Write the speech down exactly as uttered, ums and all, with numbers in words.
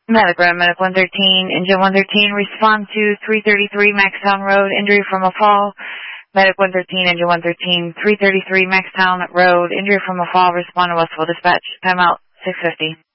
Medic Red, Medic one thirteen, Engine one thirteen, respond to three thirty-three Maxtown Road, injury from a fall. Medic one thirteen, Engine one thirteen, three thirty-three Maxtown Road, injury from a fall, respond to Westville Dispatch. Timeout, six fifty.